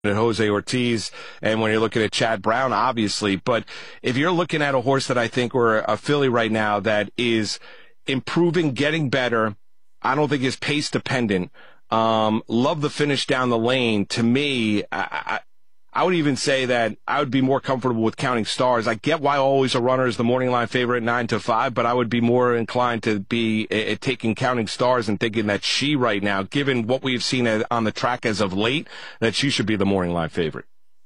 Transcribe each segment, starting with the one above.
at Jose Ortiz, and when you're looking at Chad Brown, obviously. But if you're looking at a horse that I think, or a filly right now that is improving, getting better, I don't think is pace dependent. Love the finish down the lane. To me, I would even say that I would be more comfortable with Counting Stars. I get why Always a Runner is the morning line favorite 9-5, but I would be more inclined to be taking Counting Stars and thinking that she right now, given what we've seen on the track as of late, that she should be the morning line favorite.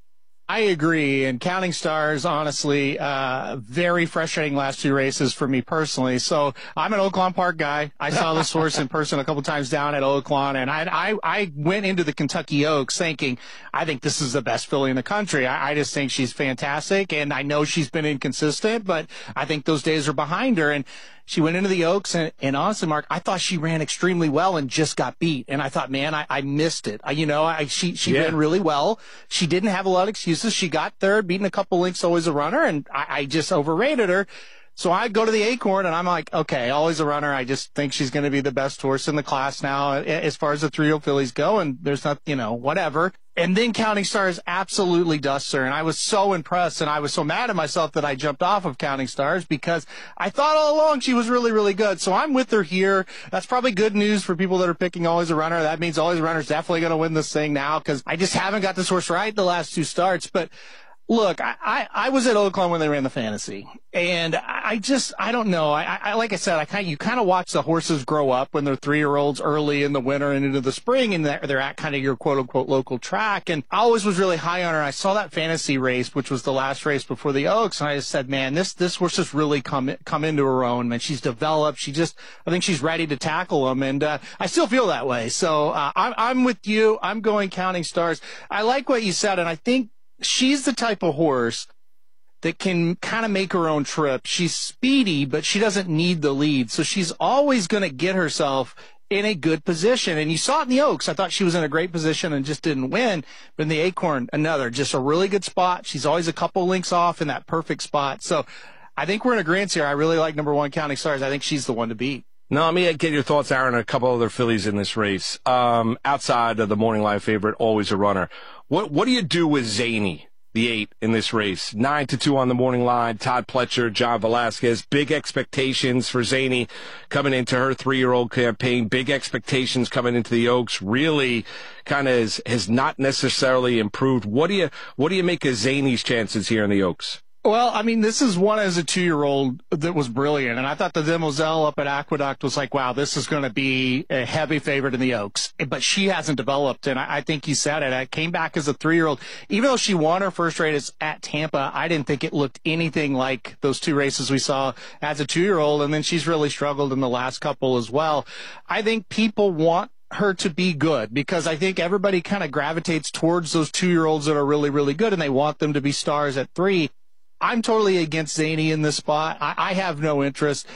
I agree, and Counting Stars, honestly, very frustrating last two races for me personally. So I'm an Oaklawn Park guy. I saw this horse in person a couple times down at Oaklawn, and I went into the Kentucky Oaks thinking, I think this is the best filly in the country. I just think she's fantastic, and I know she's been inconsistent, but I think those days are behind her. And she went into the Oaks, and honestly, Mark, I thought she ran extremely well and just got beat. And I thought, man, I missed it. She ran really well. She didn't have a lot of excuses. She got third, beating a couple lengths, Always a Runner, and I just overrated her. So I go to the Acorn, and I'm like, okay, Always a Runner. I just think she's going to be the best horse in the class now as far as the 3-year-old fillies go, and there's not, whatever. And then Counting Stars absolutely dusts her, and I was so impressed, and I was so mad at myself that I jumped off of Counting Stars because I thought all along she was really, really good. So I'm with her here. That's probably good news for people that are picking Always a Runner. That means Always a Runner's definitely going to win this thing now because I just haven't got this horse right the last two starts. But look, I was at Oaklawn when they ran the Fantasy, and I don't know. Like I said, you kind of watch the horses grow up when they're 3-year-olds early in the winter and into the spring, and they're at kind of your quote unquote local track. And I always was really high on her. I saw that Fantasy race, which was the last race before the Oaks, and I just said, man, this horse has really come into her own. Man, she's developed. I think she's ready to tackle them, and I still feel that way. So I'm with you. I'm going Counting Stars. I like what you said, and I think she's the type of horse that can kind of make her own trip. She's speedy, but she doesn't need the lead. So she's always going to get herself in a good position. And you saw it in the Oaks. I thought she was in a great position and just didn't win. But in the Acorn, just a really good spot. She's always a couple links off in that perfect spot. So I think we're in agreement here. I really like number 1 Counting Stars. I think she's the one to beat. No, let me get your thoughts, Aaron, on a couple other fillies in this race. Outside of the morning line favorite, Always a Runner. What do you do with Zany, the 8 in this race? 9-2 on the morning line. Todd Pletcher, John Velasquez. Big expectations for Zany coming into her 3-year-old campaign. Big expectations coming into the Oaks. Really kind of has not necessarily improved. What do you make of Zany's chances here in the Oaks? Well, I mean, this is one as a 2-year-old that was brilliant. And I thought the Demoiselle up at Aqueduct was like, wow, this is going to be a heavy favorite in the Oaks. But she hasn't developed. And I think you said it. I came back as a 3-year-old. Even though she won her first race at Tampa, I didn't think it looked anything like those 2 races we saw as a 2-year-old. And then she's really struggled in the last couple as well. I think people want her to be good because I think everybody kind of gravitates towards those 2-year-olds that are really, really good, and they want them to be stars at 3. I'm totally against Zany in this spot. I have no interest.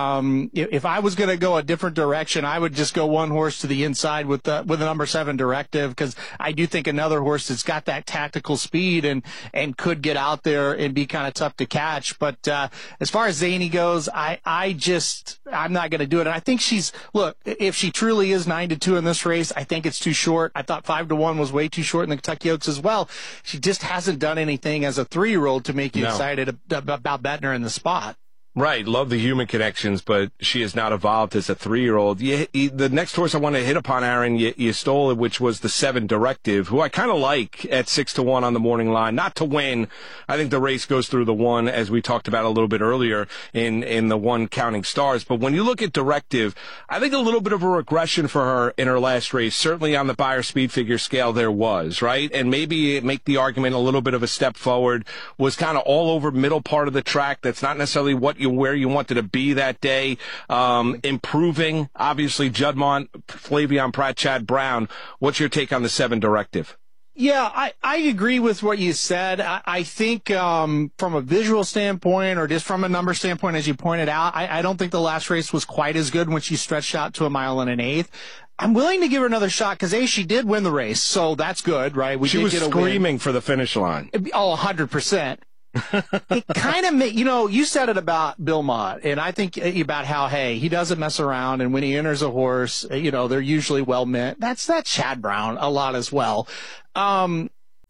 If I was going to go a different direction, I would just go one horse to the inside with the number 7 Directive, because I do think another horse that's got that tactical speed and could get out there and be kind of tough to catch. But as far as Zany goes, I'm not going to do it. And I think if she truly is 9-2 in this race, I think it's too short. I thought 5-1 was way too short in the Kentucky Oaks as well. She just hasn't done anything as a 3-year-old to make you excited about betting her in the spot. Right. Love the human connections, but she has not evolved as a 3-year-old. The next horse I want to hit upon, Aaron, you stole it, which was the 7 Directive, who I kind of like at 6-1 on the morning line. Not to win. I think the race goes through the 1, as we talked about a little bit earlier in the 1 Counting Stars. But when you look at Directive, I think a little bit of a regression for her in her last race. Certainly on the Beyer speed figure scale there was, right? And maybe make the argument a little bit of a step forward. Was kind of all over middle part of the track. That's not necessarily where you wanted to be that day. Improving, obviously, Juddmonte, Flavien Prat, Chad Brown. What's your take on the 7 Directive? Yeah, I agree with what you said. I think from a visual standpoint or just from a number standpoint, as you pointed out, I don't think the last race was quite as good when she stretched out to 1 mile and an eighth. I'm willing to give her another shot because, she did win the race, so that's good, right? She was screaming for the finish line. Oh, 100%. It kind of you said it about Bill Mott, and I think about how, hey, he doesn't mess around, and when he enters a horse, they're usually well meant. That's Chad Brown a lot as well.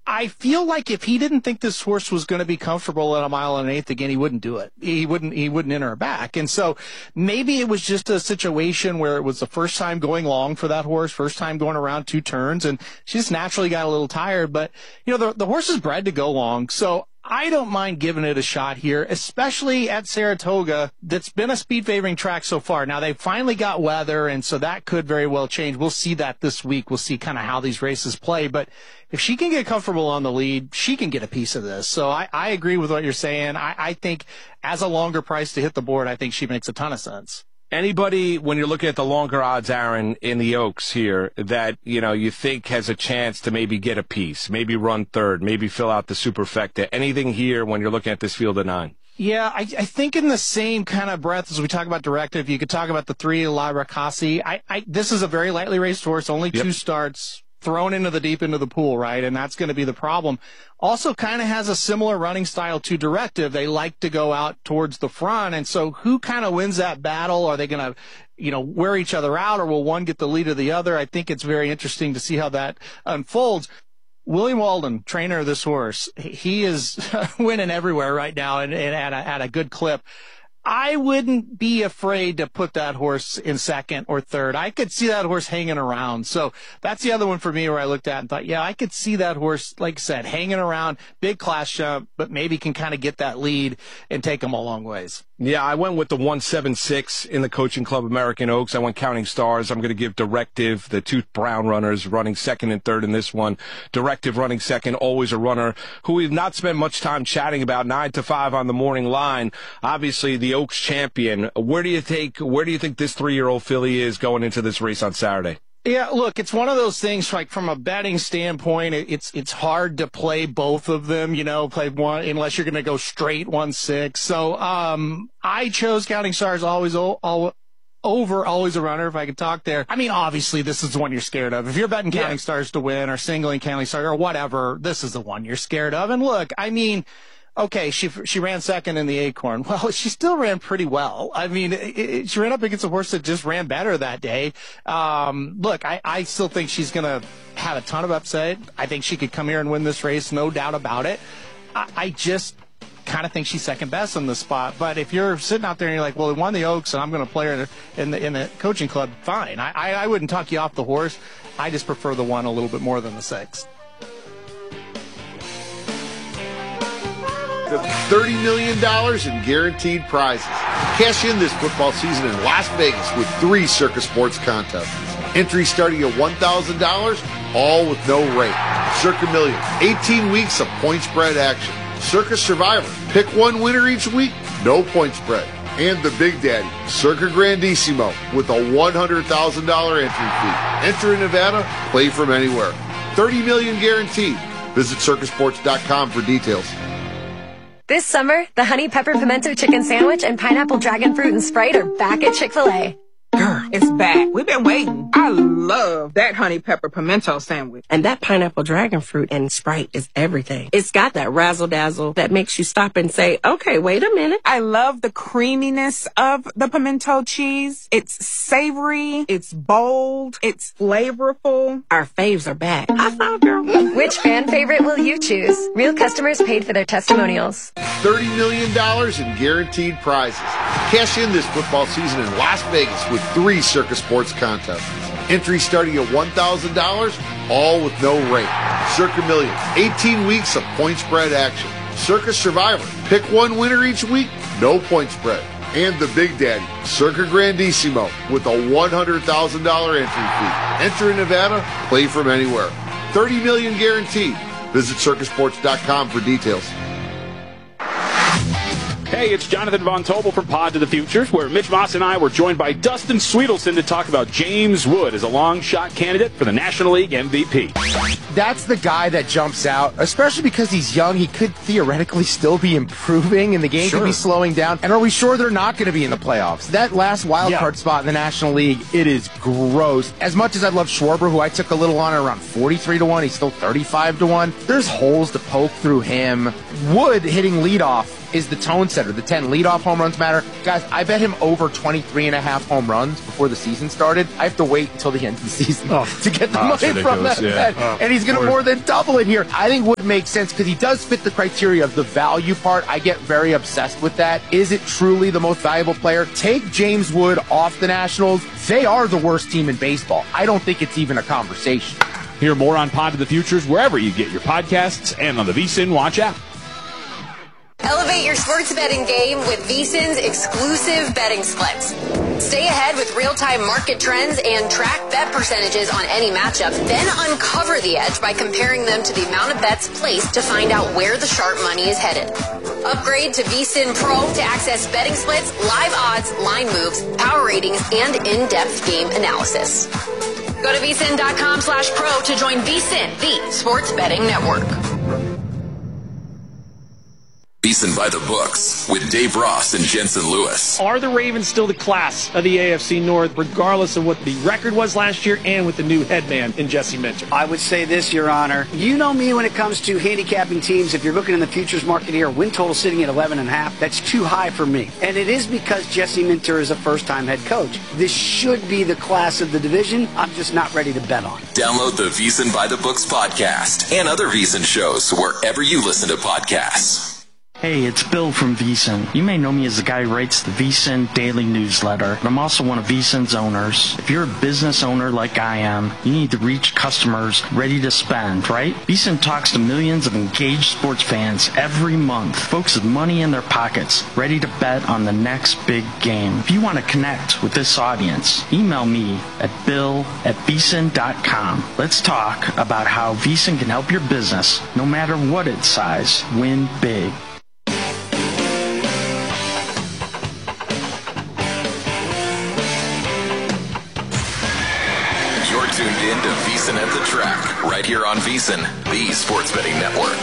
I feel like if he didn't think this horse was going to be comfortable at a mile and an eighth again, he wouldn't do it. He wouldn't enter her back. And so maybe it was just a situation where it was the first time going long for that horse, first time going around 2 turns, and she just naturally got a little tired. But, the horse is bred to go long. So I don't mind giving it a shot here, especially at Saratoga. That's been a speed favoring track so far. Now, they finally got weather, and so that could very well change. We'll see that this week. We'll see kind of how these races play. But if she can get comfortable on the lead, she can get a piece of this. So I agree with what you're saying. I think as a longer price to hit the board, I think she makes a ton of sense. Anybody, when you're looking at the longer odds, Aaron, in the Oaks here, that, you think has a chance to maybe get a piece, maybe run third, maybe fill out the superfecta, anything here when you're looking at this field of 9? Yeah, I think in the same kind of breath as we talk about directive, you could talk about the 3 La Racasi. This is a very lightly raced horse, only 2 starts, thrown into the deep into the pool, right? And that's going to be the problem. Also kind of has a similar running style to directive. They like to go out towards the front. And so who kind of wins that battle? Are they going to, wear each other out, or will one get the lead of the other? I think it's very interesting to see how that unfolds. William Walden, trainer of this horse, he is winning everywhere right now and at a good clip. I wouldn't be afraid to put that horse in second or third. I could see that horse hanging around. So that's the other one for me where I looked at and thought, yeah, I could see that horse, like I said, hanging around, big class jump, but maybe can kind of get that lead and take them a long ways. Yeah, I went with the 176 in the Coaching Club American Oaks. I went Counting Stars. I'm going to give Directive, the 2 Brown runners, running second and third in this one. Directive running second, always a runner who we've not spent much time chatting about, 9-5 on the morning line. Obviously, the Oaks champion. Where do you think this 3-year-old filly is going into this race on Saturday? Yeah, look, it's one of those things, like from a betting standpoint, it's hard to play both of them, play one unless you're going to go straight 1-6. So, I chose Counting Stars always a runner, if I could talk there. I mean, obviously, this is the one you're scared of. If you're betting Counting Stars to win or singling Counting Stars or whatever, this is the one you're scared of. And look, I mean, okay, she ran second in the Acorn. Well, she still ran pretty well. I mean, she ran up against a horse that just ran better that day. Look, I still think she's going to have a ton of upside. I think she could come here and win this race, no doubt about it. I just kind of think she's second best in the spot. But if you're sitting out there and you're like, well, we won the Oaks and I'm going to play her in the Coaching Club, fine. I wouldn't talk you off the horse. I just prefer the 1 a little bit more than the 6. $30 million in guaranteed prizes. Cash in this football season in Las Vegas with 3 Circus Sports contests. Entries starting at $1,000, all with no rate. Circa Million, 18 weeks of point spread action. Circus Survivor, pick 1 winner each week, no point spread. And the Big Daddy, Circa Grandissimo, with a $100,000 entry fee. Enter in Nevada, play from anywhere. $30 million guaranteed. Visit circusports.com for details. This summer, the Honey Pepper Pimento Chicken Sandwich and Pineapple Dragon Fruit and Sprite are back at Chick-fil-A. Girl, it's back. We've been waiting. I love that honey pepper pimento sandwich. And that pineapple dragon fruit and Sprite is everything. It's got that razzle-dazzle that makes you stop and say, okay, wait a minute. I love the creaminess of the pimento cheese. It's savory. It's bold. It's flavorful. Our faves are back. High five, girl. Which fan favorite will you choose? Real customers paid for their testimonials. $30 million in guaranteed prizes. Cash in this football season in Las Vegas with 3 Circus Sports contests. Entries starting at $1,000, all with no rate. Circa Million, 18 weeks of point spread action. Circus Survivor, pick 1 winner each week, no point spread. And the Big Daddy, Circa Grandissimo, with a $100,000 entry fee. Enter in Nevada, play from anywhere. $30 million guaranteed. Visit circusports.com for details. Hey, it's Jonathan Von Tobel from Pod to the Futures, where Mitch Moss and I were joined by Dustin Sweetelson to talk about James Wood as a long shot candidate for the National League MVP. That's the guy that jumps out, especially because he's young. He could theoretically still be improving, and the game could be slowing down. And are we sure they're not going to be in the playoffs? That last wild card spot in the National League, it is gross. As much as I love Schwarber, who I took a little on at around 43-1, he's still 35-1. There's holes to poke through him. Wood hitting leadoff is the tone setter. The 10 leadoff home runs matter. Guys, I bet him over 23.5 home runs before the season started. I have to wait until the end of the season to get the money from that bet. And he's going to more than double it here. I think Wood makes sense because he does fit the criteria of the value part. I get very obsessed with that. Is it truly the most valuable player? Take James Wood off the Nationals. They are the worst team in baseball. I don't think it's even a conversation. Hear more on Pod to the Futures wherever you get your podcasts and on the VSiN Watch app. Elevate your sports betting game with VSiN's exclusive betting splits. Stay ahead with real-time market trends and track bet percentages on any matchup. Then uncover the edge by comparing them to the amount of bets placed to find out where the sharp money is headed. Upgrade to VSiN Pro to access betting splits, live odds, line moves, power ratings, and in-depth game analysis. Go to vsin.com/pro to join VSiN, the sports betting network. VSiN by the books with Dave Ross and Jensen Lewis. Are the Ravens still the class of the AFC North, regardless of what the record was last year and with the new head man in Jesse Minter? I would say this, Your Honor. You know me when it comes to handicapping teams. If you're looking in the futures market here, win total sitting at 11.5, that's too high for me. And it is because Jesse Minter is a first-time head coach. This should be the class of the division. I'm just not ready to bet on. Download the VSiN by the Books podcast and other VSiN shows wherever you listen to podcasts. Hey, it's Bill from VSiN. You may know me as the guy who writes the VSiN Daily Newsletter, but I'm also one of VSiN's owners. If you're a business owner like I am, you need to reach customers ready to spend, right? VSiN talks to millions of engaged sports fans every month, folks with money in their pockets, ready to bet on the next big game. If you want to connect with this audience, email me at bill@vsin.com. Let's talk about how VSiN can help your business, no matter what its size, win big. Tuned in to VSiN at the Track, right here on VSiN, the sports betting network.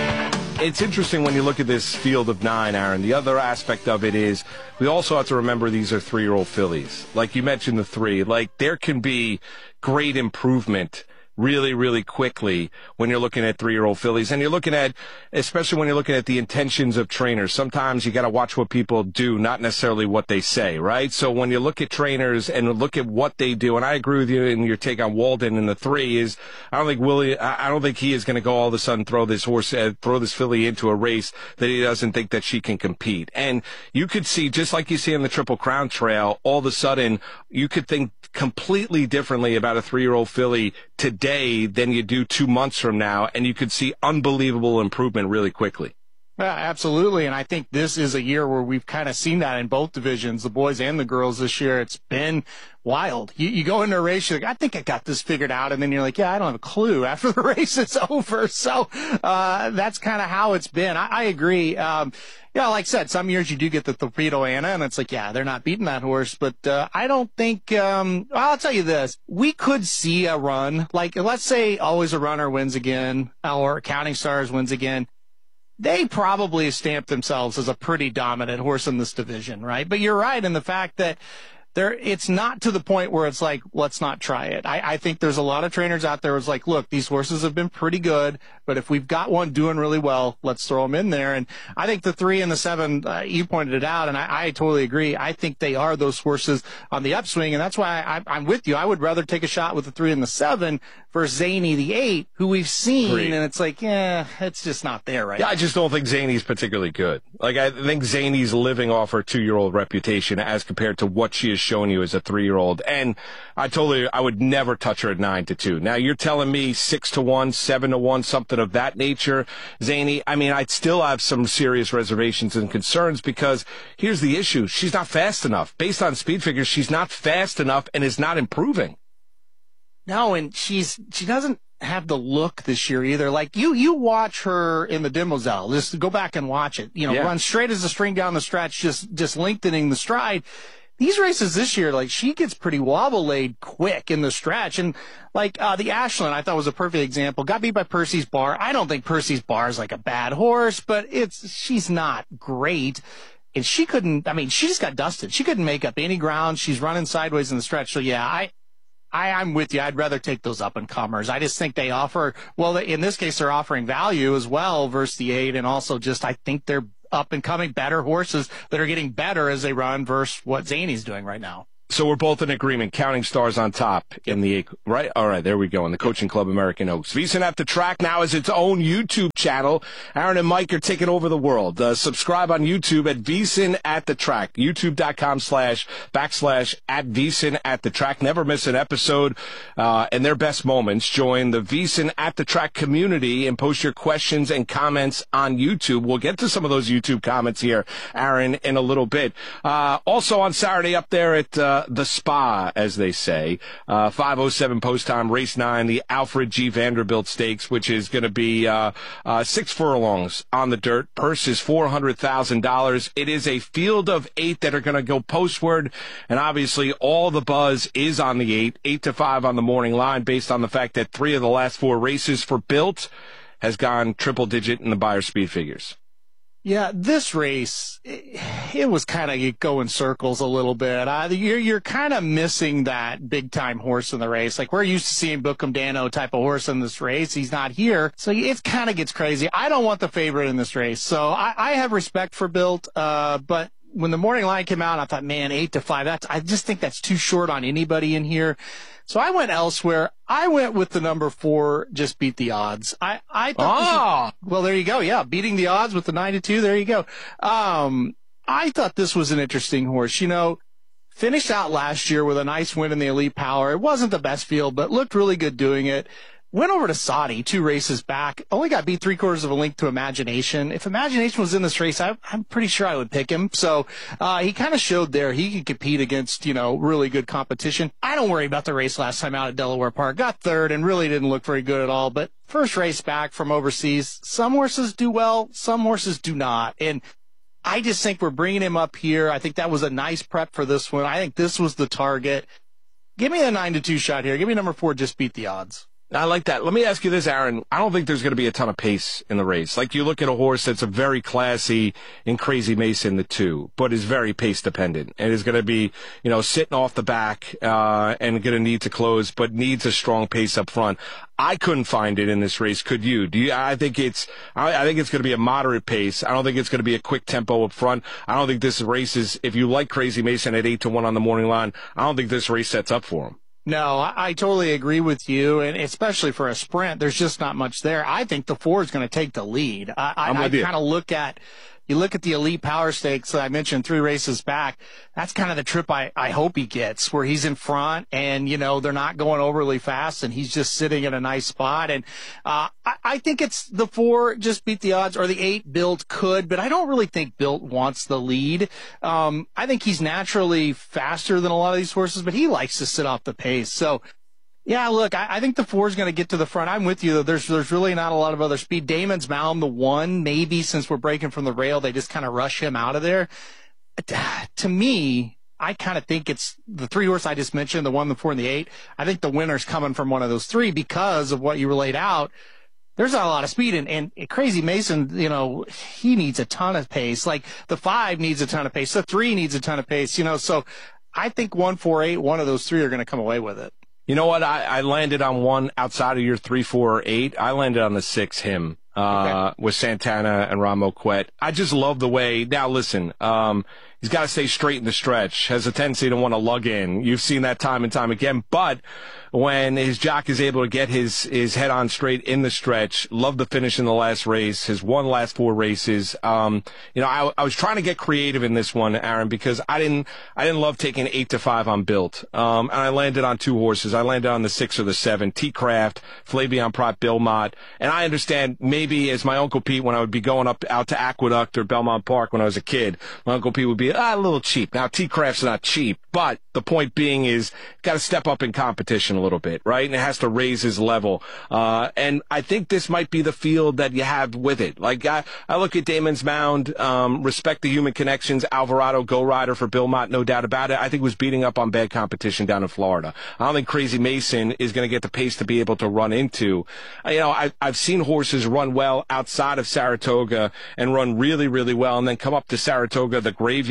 It's interesting when you look at this field of 9, Aaron. The other aspect of it is we also have to remember these are 3-year-old fillies. Like you mentioned the 3, like there can be great improvement really, really quickly when you're looking at 3-year-old fillies. And you're looking at, especially when you're looking at the intentions of trainers, sometimes you got to watch what people do, not necessarily what they say, right? So when you look at trainers and look at what they do, and I agree with you in your take on Walden in the 3 is, I don't think he is going to go all of a sudden throw this filly into a race that he doesn't think that she can compete. And you could see, just like you see in the Triple Crown Trail, all of a sudden you could think completely differently about a 3-year-old filly today than you do 2 months from now, and you could see unbelievable improvement really quickly. Yeah, absolutely. And I think this is a year where we've kind of seen that in both divisions, the boys and the girls this year. It's been wild. You go into a race, you're like, I think I got this figured out. And then you're like, yeah, I don't have a clue after the race is over. So that's kind of how it's been. I agree. Yeah, like I said, some years you do get the Torpedo Anna, and it's like, yeah, they're not beating that horse. But I don't think, I'll tell you this, we could see a run. Like, let's say Always a Runner wins again, or Counting Stars wins again. They probably stamped themselves as a pretty dominant horse in this division, right? But you're right in the fact that it's not to the point where it's like, let's not try it. I think there's a lot of trainers out there who's like, look, these horses have been pretty good, but if we've got one doing really well, let's throw them in there. And I think the 3 and the 7, you pointed it out, and I totally agree. I think they are those horses on the upswing, and that's why I'm with you. I would rather take a shot with the 3 and the 7 versus Zany, the 8, who we've seen, and it's like, it's just not there right now. I just don't think Zany's particularly good. Like, I think Zany's living off her 2-year-old reputation as compared to what she has shown you as a 3-year-old. And I would never touch her at 9-2. Now you're telling me 6-1, 7-1, something of that nature, Zany. I mean, I'd still have some serious reservations and concerns because here's the issue. She's not fast enough. Based on speed figures, she's not fast enough and is not improving. No, and she doesn't have the look this year either. Like you watch her in the Demoiselle, just go back and watch it, run straight as a string down the stretch, just lengthening the stride. These races this year, like, she gets pretty wobble-laid quick in the stretch. And, like, the Ashland, I thought was a perfect example. Got beat by Percy's Bar. I don't think Percy's Bar is, like, a bad horse, but she's not great. And she just got dusted. She couldn't make up any ground. She's running sideways in the stretch. So, yeah, I'm with you. I'd rather take those up-and-comers. I just think they offer, well, in this case, they're offering value as well versus the 8. And also just, I think they're up and coming, better horses that are getting better as they run versus what Zany's doing right now. So we're both in agreement. Counting Stars on top in the 8, right? All right, there we go. In the Coaching Club American Oaks. VSiN at the Track now has its own YouTube channel. Aaron and Mike are taking over the world. Subscribe on YouTube at VSiN at the Track. YouTube.com//@VSiN at the Track. Never miss an episode and their best moments. Join the VSiN at the Track community and post your questions and comments on YouTube. We'll get to some of those YouTube comments here, Aaron, in a little bit. Also on Saturday up there at the Spa, as they say. 5:07 post time, race 9, the Alfred G. Vanderbilt Stakes, which is going to be 6 furlongs on the dirt. Purse is $400,000. It is a field of 8 that are going to go postward, and obviously all the buzz is on the 8 to 5 on the morning line, based on the fact that 3 of the last 4 races for Built has gone triple digit in the buyer speed figures. Yeah, this race, it was kind of going circles a little bit. You're kind of missing that big-time horse in the race. Like, we're used to seeing Bookham Dano type of horse in this race. He's not here, so it kind of gets crazy. I don't want the favorite in this race, so I have respect for Built, but when the morning line came out, I thought, man, 8 to 5, I just think that's too short on anybody in here. So I went elsewhere. I went with the number 4, Just Beat the Odds. I thought well, there you go. Yeah, beating the odds with the 9 to 2. There you go. I thought this was an interesting horse. You know, finished out last year with a nice win in the Elite Power. It wasn't the best field, but looked really good doing it. Went over to Saudi 2 races back. Only got beat 3/4 of a length to Imagination. If Imagination was in this race, I'm pretty sure I would pick him. So he kind of showed there he could compete against, really good competition. I don't worry about the race last time out at Delaware Park. Got 3rd and really didn't look very good at all. But first race back from overseas, some horses do well, some horses do not. And I just think we're bringing him up here. I think that was a nice prep for this one. I think this was the target. Give me the 9 to 2 shot here. Give me number 4, Just Beat the Odds. I like that. Let me ask you this, Aaron. I don't think there's going to be a ton of pace in the race. Like, you look at a horse that's a very classy in Crazy Mason, the 2, but is very pace dependent and is going to be, sitting off the back, and going to need to close, but needs a strong pace up front. I couldn't find it in this race. Could you? I think it's going to be a moderate pace. I don't think it's going to be a quick tempo up front. I don't think this race is, if you like Crazy Mason at 8 to 1 on the morning line, I don't think this race sets up for him. No, I totally agree with you, and especially for a sprint, there's just not much there. I think the 4 is going to take the lead. I kind of look at the Elite Power Stakes that I mentioned 3 races back. That's kind of the trip I hope he gets, where he's in front and, they're not going overly fast and he's just sitting in a nice spot. And I think it's the 4, Just Beat the Odds, or the 8, Built could, but I don't really think Built wants the lead. I think he's naturally faster than a lot of these horses, but he likes to sit off the pace. So, yeah, look, I think the 4 is going to get to the front. I'm with you, though. There's really not a lot of other speed. Damon's Malm, the 1, maybe since we're breaking from the rail, they just kind of rush him out of there. To me, I kind of think it's the 3 horse I just mentioned, the 1, the 4, and the 8. I think the winner's coming from one of those 3 because of what you laid out. There's not a lot of speed, and Crazy Mason, he needs a ton of pace. Like, the 5 needs a ton of pace. The 3 needs a ton of pace, so I think 1, 4, 8, one of those 3 are going to come away with it. You know what? I landed on one outside of your 3, 4, or 8. I landed on the 6, him, with Santana and Ramo Quet. I just love the way. Now, listen, he's got to stay straight in the stretch. Has a tendency to want to lug in. You've seen that time and time again. But when his jock is able to get his head on straight in the stretch, love the finish in the last race, his last 4 races. I was trying to get creative in this one, Aaron, because I didn't love taking 8 to 5 on Built. And I landed on 2 horses. I landed on the 6 or the 7, T-Craft, Flavion Prat, Bilmont. And I understand maybe, as my Uncle Pete, when I would be going out to Aqueduct or Belmont Park when I was a kid, my Uncle Pete would be a little cheap. Now, T-Craft's not cheap, but the point being is, got to step up in competition a little bit, right? And it has to raise his level. And I think this might be the field that you have with it. Like, I look at Damon's Mound, respect the human connections, Alvarado, Go Rider for Bilmont, no doubt about it. I think was beating up on bad competition down in Florida. I don't think Crazy Mason is going to get the pace to be able to run into. I've seen horses run well outside of Saratoga and run really, really well, and then come up to Saratoga, the Graveyard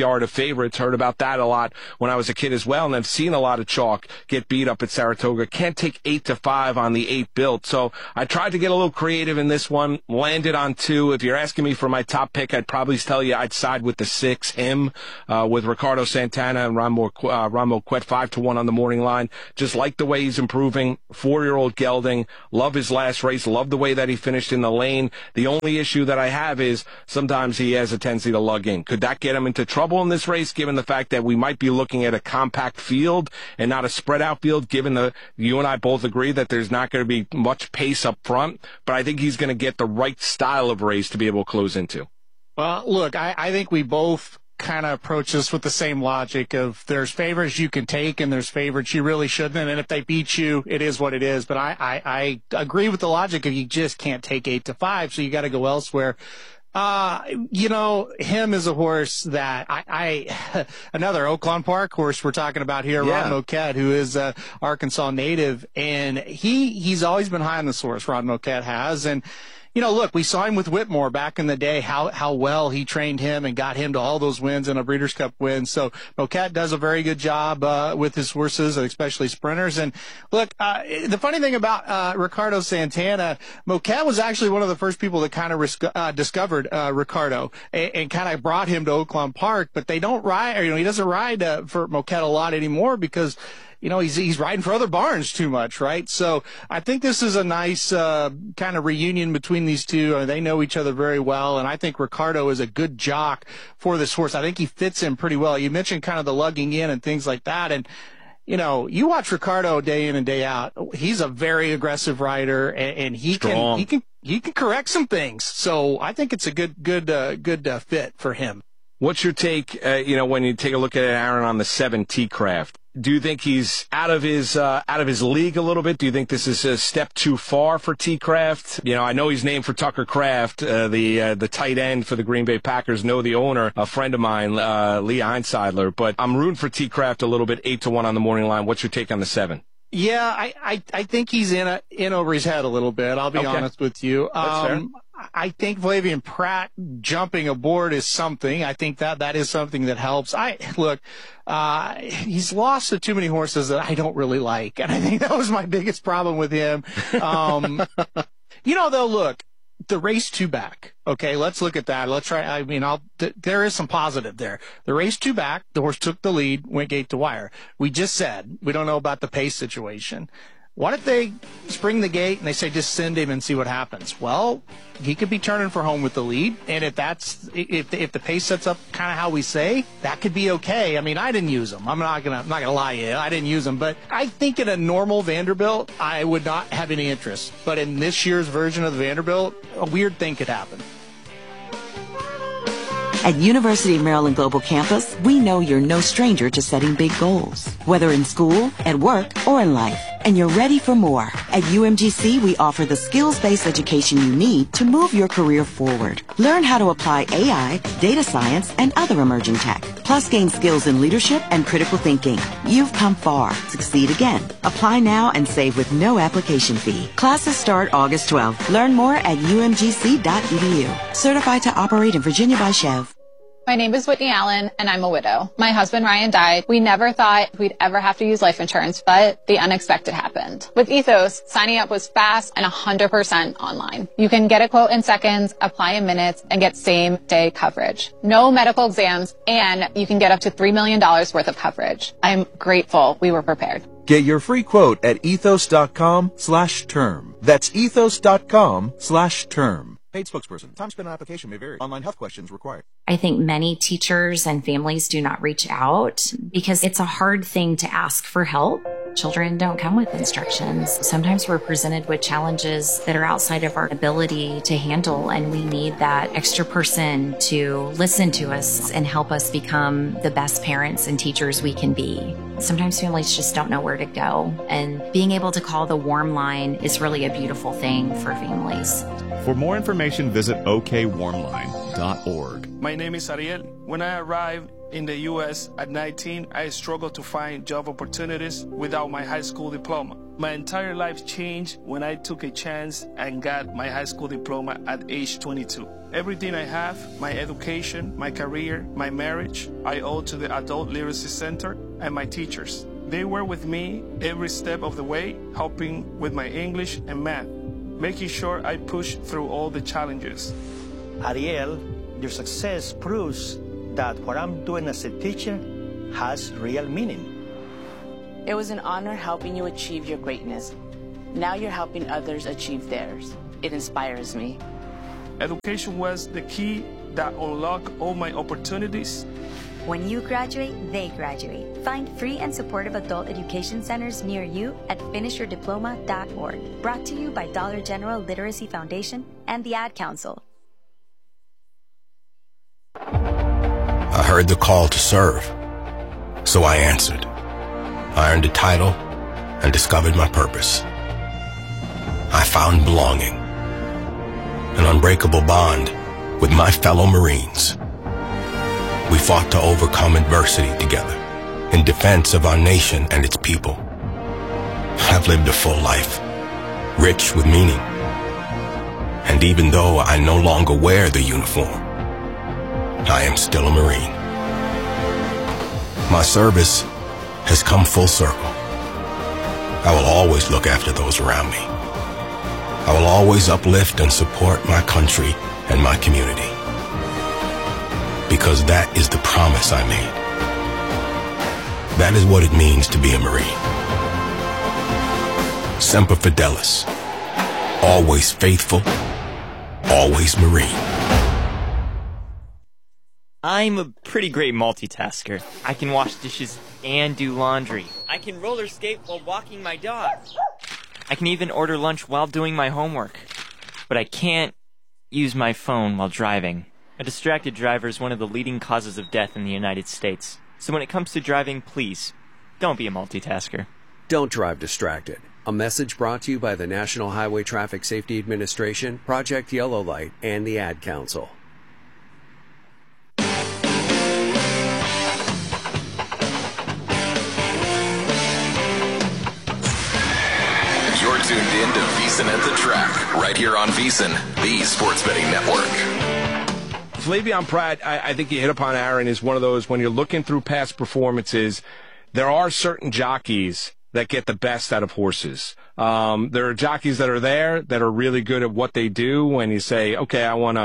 pejorative favorites. Heard about that a lot when I was a kid as well, and I've seen a lot of chalk get beat up at Saratoga. Can't take 8-5 on the 8 built. So I tried to get a little creative in this one, landed on 2. If you're asking me for my top pick, I'd probably tell you I'd side with the 6, him, with Ricardo Santana and Ron Moquett 5-1 on the morning line. Just like the way he's improving. 4-year-old gelding. Love his last race. Love the way that he finished in the lane. The only issue that I have is sometimes he has a tendency to lug in. Could that get him into trouble in this race, given the fact that we might be looking at a compact field and not a spread out field, given you and I both agree that there's not going to be much pace up front, but I think he's going to get the right style of race to be able to close into. Well, look, I think we both kind of approach this with the same logic of there's favorites you can take and there's favorites you really shouldn't, and if they beat you, it is what it is. But I agree with the logic of you just can't take 8-5, so you got to go elsewhere. Him is a horse that another Oaklawn Park horse we're talking about here, yeah. Ron Moquett, who is a Arkansas native, and he's always been high on this horse, Ron Moquett has, and look, we saw him with Whitmore back in the day, how well he trained him and got him to all those wins and a Breeders' Cup win. So Moquett does a very good job with his horses, especially sprinters. And look, the funny thing about Ricardo Santana, Moquett was actually one of the first people that kind of discovered Ricardo and kind of brought him to Oaklawn Park. But they don't ride, he doesn't ride for Moquett a lot anymore because he's riding for other barns too much, right? So I think this is a nice kind of reunion between these two. They know each other very well, and I think Ricardo is a good jock for this horse. I think he fits in pretty well. You mentioned kind of the lugging in and things like that, and you watch Ricardo day in and day out. He's a very aggressive rider, and he can correct some things. So I think it's a good fit for him. What's your take, when you take a look at Aaron on the 7 T-Craft? Do you think he's out of his league a little bit? Do you think this is a step too far for T-Craft? I know he's named for Tucker Kraft, the tight end for the Green Bay Packers. Know the owner, a friend of mine, Lee Einseidler. But I'm rooting for T-Craft a little bit, 8-1 on the morning line. What's your take on the 7? Yeah, I think he's in over his head a little bit. I'll be honest with you. That's fair. I think Flavien Prat jumping aboard is something. I think that is something that helps. He's lost to too many horses that I don't really like, and I think that was my biggest problem with him. Look, the race 2 back. Okay, let's look at that. Let's try. There is some positive there. The race 2 back, the horse took the lead, went gate to wire. We just said we don't know about the pace situation. What if they spring the gate and they say just send him and see what happens? Well, he could be turning for home with the lead, and if the pace sets up kind of how we say, that could be okay. I didn't use him. I'm not gonna lie to you. I didn't use him, but I think in a normal Vanderbilt, I would not have any interest. But in this year's version of the Vanderbilt, a weird thing could happen. At University of Maryland Global Campus, we know you're no stranger to setting big goals, whether in school, at work, or in life, and you're ready for more. At UMGC, we offer the skills-based education you need to move your career forward. Learn how to apply AI, data science, and other emerging tech, plus gain skills in leadership and critical thinking. You've come far. Succeed again. Apply now and save with no application fee. Classes start August 12th. Learn more at umgc.edu. Certified to operate in Virginia by Chev. My name is Whitney Allen, and I'm a widow. My husband, Ryan, died. We never thought we'd ever have to use life insurance, but the unexpected happened. With Ethos, signing up was fast and 100% online. You can get a quote in seconds, apply in minutes, and get same-day coverage. No medical exams, and you can get up to $3 million worth of coverage. I'm grateful we were prepared. Get your free quote at ethos.com/term. That's ethos.com/term. Paid spokesperson. Time spent on application may vary. Online health questions required. I think many teachers and families do not reach out because it's a hard thing to ask for help. Children don't come with instructions. Sometimes we're presented with challenges that are outside of our ability to handle, and we need that extra person to listen to us and help us become the best parents and teachers we can be. Sometimes families just don't know where to go, and being able to call the warm line is really a beautiful thing for families. For more information, visit okwarmline.org. My name is Ariel. When I arrived in the U.S. at 19, I struggled to find job opportunities without my high school diploma. My entire life changed when I took a chance and got my high school diploma at age 22. Everything I have, my education, my career, my marriage, I owe to the Adult Literacy Center and my teachers. They were with me every step of the way, helping with my English and math, making sure I push through all the challenges. Ariel, your success proves that what I'm doing as a teacher has real meaning. It was an honor helping you achieve your greatness. Now you're helping others achieve theirs. It inspires me. Education was the key that unlocked all my opportunities. When you graduate, they graduate. Find free and supportive adult education centers near you at finishyourdiploma.org. Brought to you by Dollar General Literacy Foundation and the Ad Council. I heard the call to serve, so I answered. I earned a title and discovered my purpose. I found belonging, an unbreakable bond with my fellow Marines. We fought to overcome adversity together in defense of our nation and its people. I've lived a full life, rich with meaning. And even though I no longer wear the uniform, I am still a Marine. My service has come full circle. I will always look after those around me. I will always uplift and support my country and my community. Because that is the promise I made. That is what it means to be a Marine. Semper Fidelis. Always faithful, always Marine. I'm a pretty great multitasker. I can wash dishes and do laundry. I can roller skate while walking my dog. I can even order lunch while doing my homework. But I can't use my phone while driving. A distracted driver is one of the leading causes of death in the United States. So when it comes to driving, please, don't be a multitasker. Don't drive distracted. A message brought to you by the National Highway Traffic Safety Administration, Project Yellow Light, and the Ad Council. You're tuned in to VSiN at the Track, right here on VSiN, the sports betting network. Flavien Prat, I think you hit upon, Aaron, is one of those, when you're looking through past performances, there are certain jockeys that get the best out of horses. There are jockeys that are there that are really good at what they do. When you say, okay, I want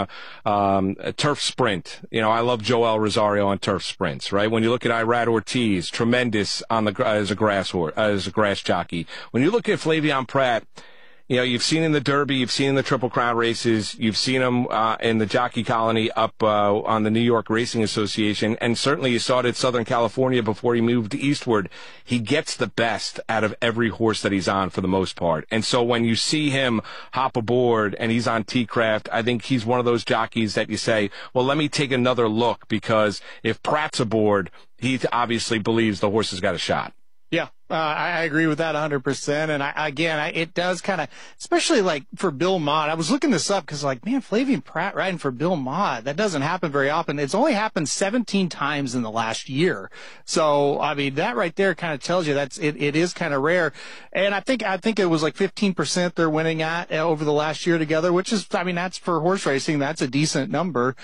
a turf sprint. You know, I love Joel Rosario on turf sprints, right? When you look at Irad Ortiz, tremendous on as a grass jockey. When you look at Flavien Prat, you know, you've seen in the Derby, you've seen in the Triple Crown races, you've seen him in the Jockey Colony up on the New York Racing Association, and certainly you saw it at Southern California before he moved eastward. He gets the best out of every horse that he's on for the most part. And so when you see him hop aboard and he's on T-Craft, I think he's one of those jockeys that you say, well, let me take another look, because if Pratt's aboard, he obviously believes the horse has got a shot. Yeah, I agree with that 100%. And it does kind of, especially like for Bill Mott. I was looking this up because, like, man, Flavien Prat riding for Bill Mott, that doesn't happen very often. It's only happened 17 times in the last year. So, I mean, that right there kind of tells you it is kind of rare. And I think it was like 15% they're winning at over the last year together, which is, I mean, that's for horse racing. That's a decent number.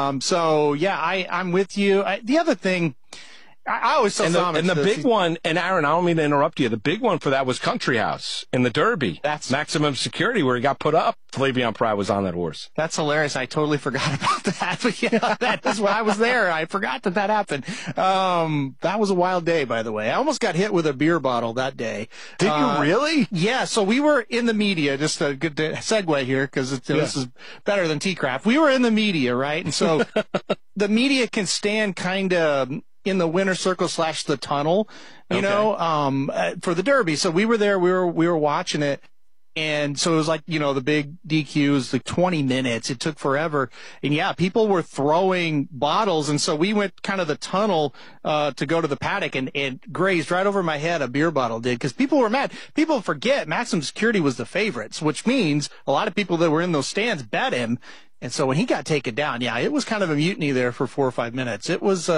So yeah, I'm with you. The other thing, I always tell Tom, and the big one, and Aaron, I don't mean to interrupt you, the big one for that was Country House in the Derby. That's Maximum Security, where he got put up. Flavien Prat was on that horse. That's hilarious. I totally forgot about that. But yeah, that is when I was there. I forgot that happened. That was a wild day, by the way. I almost got hit with a beer bottle that day. Did you really? Yeah. So we were in the media, just a good segue here, because this is better than T-Craft. We were in the media, right? And so the media can stand kind of in the winner circle / the tunnel, you know, for the Derby. So we were there, we were watching it. And so it was like, you know, the big DQs, like 20 minutes. It took forever. And yeah, people were throwing bottles. And so we went kind of the tunnel, to go to the paddock, and it grazed right over my head. A beer bottle did, because people were mad. People forget Maximum Security was the favorites, which means a lot of people that were in those stands bet him. And so when he got taken down, yeah, it was kind of a mutiny there for 4 or 5 minutes. It was,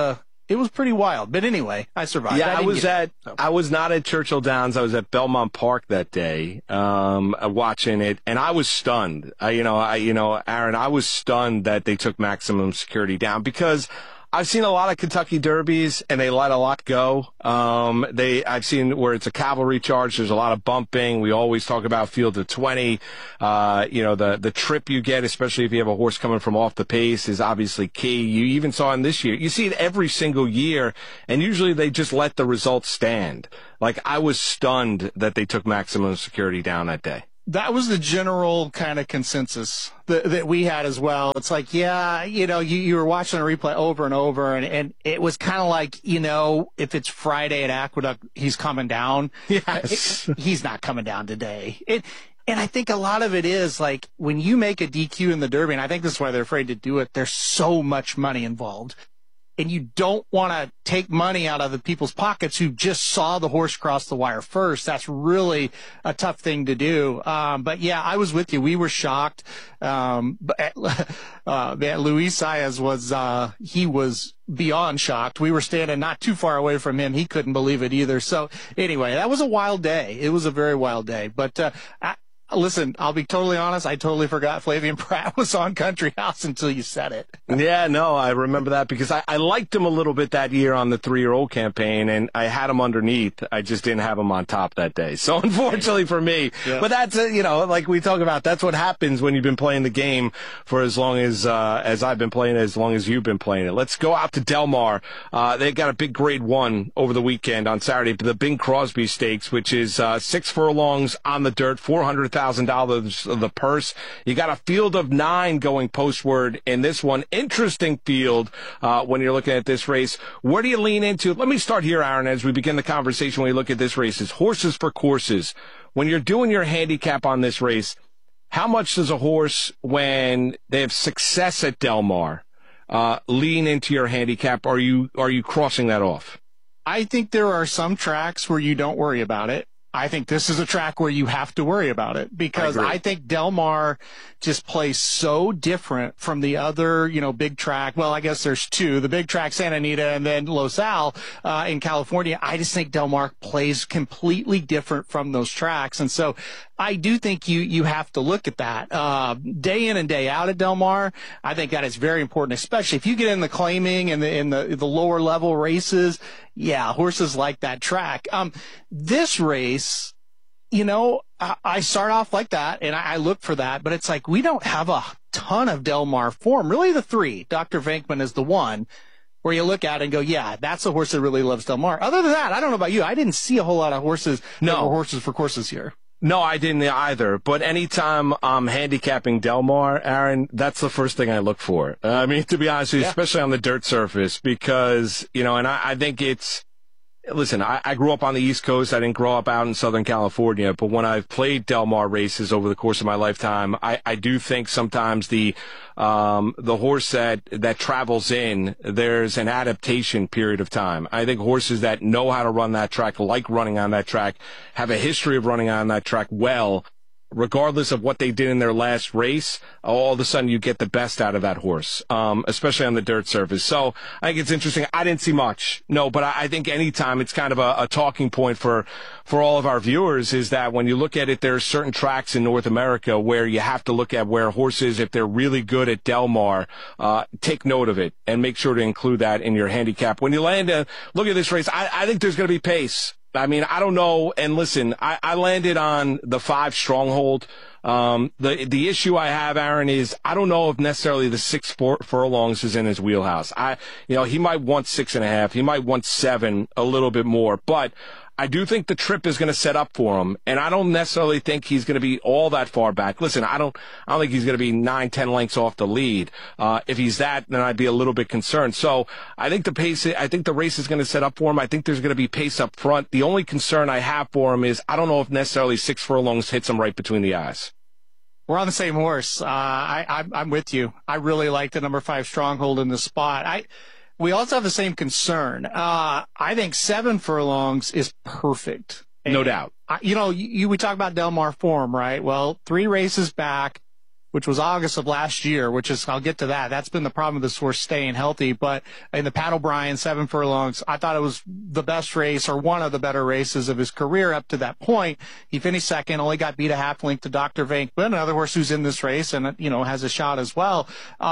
It was pretty wild. But anyway, I survived. Yeah, I was not at Churchill Downs. I was at Belmont Park that day, watching it, and I was stunned. Aaron, I was stunned that they took maximum security down because I've seen a lot of Kentucky Derbies, and they let a lot go. I've seen where it's a cavalry charge. There's a lot of bumping. We always talk about field of 20. The trip you get, especially if you have a horse coming from off the pace, is obviously key. You even saw in this year. You see it every single year, and usually they just let the results stand. Like, I was stunned that they took maximum security down that day. That was the general kind of consensus that we had as well. It's like, yeah, you were watching a replay over and over, and it was kind of like, if it's Friday at Aqueduct, he's coming down. Yes. He's not coming down today. And I think a lot of it is like when you make a DQ in the Derby, and I think this is why they're afraid to do it, there's so much money involved. And you don't want to take money out of the people's pockets who just saw the horse cross the wire first. That's really a tough thing to do. But yeah, I was with you. We were shocked. Luis Saez he was beyond shocked. We were standing not too far away from him. He couldn't believe it either. So anyway, that was a wild day. It was a very wild day. But, listen, I'll be totally honest. I totally forgot Flavian Pratt was on Country House until you said it. Yeah, no, I remember that because I liked him a little bit that year on the 3-year-old campaign, and I had him underneath. I just didn't have him on top that day. So unfortunately for me, but that's, like we talk about, that's what happens when you've been playing the game for as long as I've been playing it, as long as you've been playing it. Let's go out to Del Mar. They got a big grade 1 over the weekend on Saturday, the Bing Crosby Stakes, which is 6 furlongs on the dirt, $400,000 of the purse. You got a field of 9 going postward in this one. Interesting field when you're looking at this race. Where do you lean into? Let me start here, Aaron, as we begin the conversation when you look at this race. Is horses for courses. When you're doing your handicap on this race, how much does a horse, when they have success at Del Mar, lean into your handicap? Are you crossing that off? I think there are some tracks where you don't worry about it. I think this is a track where you have to worry about it because I think Del Mar just plays so different from the other, big track. Well, I guess there's 2, the big track, Santa Anita, and then Los Al, in California. I just think Del Mar plays completely different from those tracks. And so I do think you have to look at that, day in and day out at Del Mar. I think that is very important, especially if you get in the claiming and in the lower level races. Yeah, horses like that track. This race, I start off like that and I look for that, but it's like we don't have a ton of Del Mar form. Really the 3, Dr. Venkman is the one where you look at it and go, yeah, that's a horse that really loves Del Mar. Other than that, I don't know about you. I didn't see a whole lot of horses that were horses for courses here. No, I didn't either. But anytime I'm handicapping Del Mar, Aaron, that's the first thing I look for. To be honest with you, especially on the dirt surface, because, and I think it's, listen, I grew up on the East Coast. I didn't grow up out in Southern California. But when I've played Del Mar races over the course of my lifetime, I do think sometimes the horse that travels in, there's an adaptation period of time. I think horses that know how to run that track, like running on that track, have a history of running on that track well, regardless of what they did in their last race, all of a sudden you get the best out of that horse, especially on the dirt surface. So I think it's interesting. I didn't see much, no, but I think anytime it's kind of a talking point for all of our viewers is that when you look at it, there are certain tracks in North America where you have to look at where horses, if they're really good at Del Mar, take note of it and make sure to include that in your handicap. When you land look at this race, I think there's going to be pace. I don't know. And listen, I landed on the 5 Stronghold. The issue I have, Aaron, is I don't know if necessarily the 6 furlongs is in his wheelhouse. He might want 6.5. He might want 7, a little bit more, but I do think the trip is going to set up for him, and I don't necessarily think he's going to be all that far back. Listen, I don't think he's going to be 9-10 lengths off the lead. If he's that, then I'd be a little bit concerned. So I think the race is going to set up for him. I think there's going to be pace up front. The only concern I have for him is I don't know if necessarily 6 furlongs hits him right between the eyes. We're on the same horse. I'm with you. I really like the number 5 Stronghold in the spot. We also have the same concern. I think 7 furlongs is perfect. No doubt. We talk about Del Mar form, right? Well, 3 races back, which was August of last year, which is, I'll get to that. That's been the problem with this horse staying healthy. But in the Pat O'Brien 7 furlongs, I thought it was the best race or one of the better races of his career up to that point. He finished second, only got beat a half length to Dr. Venkman, another horse who's in this race and, has a shot as well.